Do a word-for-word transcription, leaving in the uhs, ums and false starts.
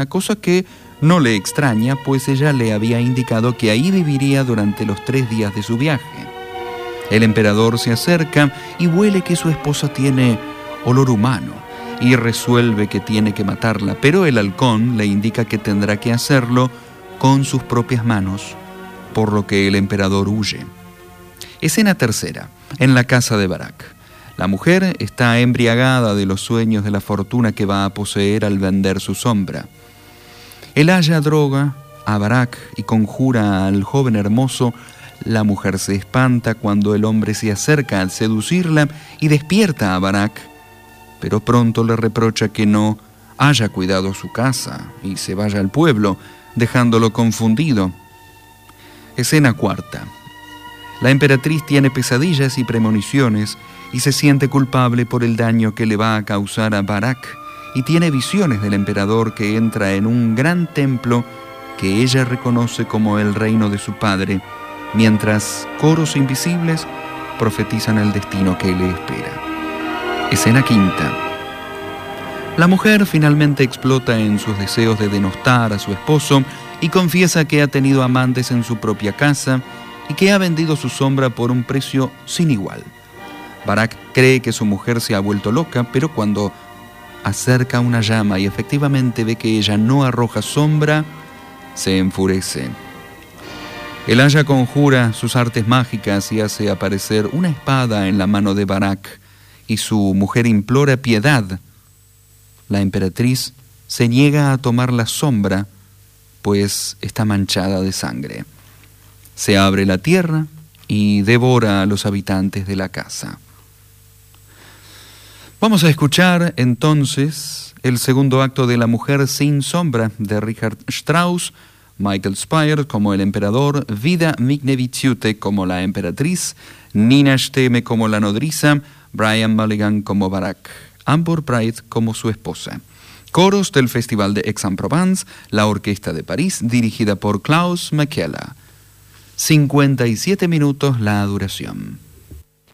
cosa que no le extraña, pues ella le había indicado que ahí viviría durante los tres días de su viaje. El emperador se acerca y huele que su esposa tiene olor humano y resuelve que tiene que matarla, pero el halcón le indica que tendrá que hacerlo con sus propias manos, por lo que el emperador huye. Escena tercera, en la casa de Barak. La mujer está embriagada de los sueños de la fortuna que va a poseer al vender su sombra. Él halla droga a Barak y conjura al joven hermoso. La mujer se espanta cuando el hombre se acerca al seducirla y despierta a Barak, pero pronto le reprocha que no haya cuidado su casa y se vaya al pueblo, dejándolo confundido. Escena cuarta. La emperatriz tiene pesadillas y premoniciones y se siente culpable por el daño que le va a causar a Barak, y tiene visiones del emperador que entra en un gran templo que ella reconoce como el reino de su padre, mientras coros invisibles profetizan el destino que le espera. Escena quinta. La mujer finalmente explota en sus deseos de denostar a su esposo y confiesa que ha tenido amantes en su propia casa y que ha vendido su sombra por un precio sin igual. Barak cree que su mujer se ha vuelto loca, pero cuando acerca una llama y efectivamente ve que ella no arroja sombra, se enfurece. El aya conjura sus artes mágicas y hace aparecer una espada en la mano de Barak, y su mujer implora piedad. La emperatriz se niega a tomar la sombra, pues está manchada de sangre. Se abre la tierra y devora a los habitantes de la casa. Vamos a escuchar entonces el segundo acto de La mujer sin sombra de Richard Strauss, Michael Spire como el emperador, Vida Mignevičiūtė como la emperatriz, Nina Steme como la nodriza, Brian Mulligan como Barak, Amber Bright como su esposa. Coros del Festival de Aix-en-Provence, la Orquesta de París, dirigida por Klaus Makela. cincuenta y siete minutos la duración.